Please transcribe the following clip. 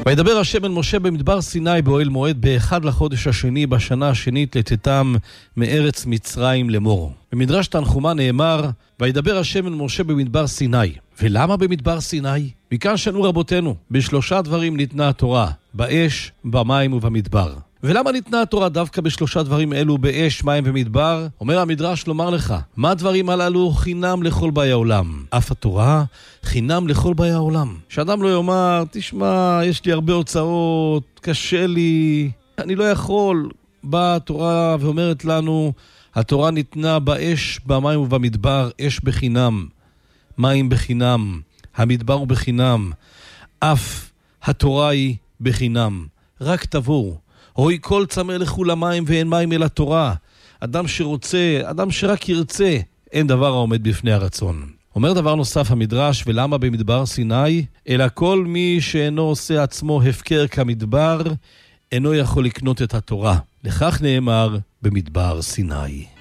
וידבר השם אל משה במדבר סיני באוהל מועד באחד לחודש השני בשנה השנית לתתם מארץ מצרים לאמור. במדרש תנחומא נאמר, וידבר השם אל משה במדבר סיני. ולמה במדבר סיני? מכאן שנו רבותינו, בשלושה דברים ניתנה התורה, באש, במים ובמדבר. ולמה ניתנה התורה דווקא בשלושה דברים אלו, באש, מים ומדבר? אומר המדרש לומר לך, מה הדברים הללו חינם לכל באי העולם? אף התורה חינם לכל באי העולם. שאדם לא יאמר, תשמע, יש לי הרבה הוצאות, קשה לי, אני לא יכול. באה התורה ואומרת לנו, התורה ניתנה באש, במים ובמדבר, אש בחינם, מים בחינם, המדבר הוא בחינם, אף התורה היא בחינם. רק תבואו. הוי כל צמא לכו למים ואין מים אל התורה. אדם שרוצה, אדם שרק ירצה, אין דבר העומד בפני הרצון. אומר דבר נוסף המדרש, ולמה במדבר סיני? אלא כל מי שאינו עושה עצמו הפקר כמדבר, אינו יכול לקנות את התורה. לכך נאמר במדבר סיני.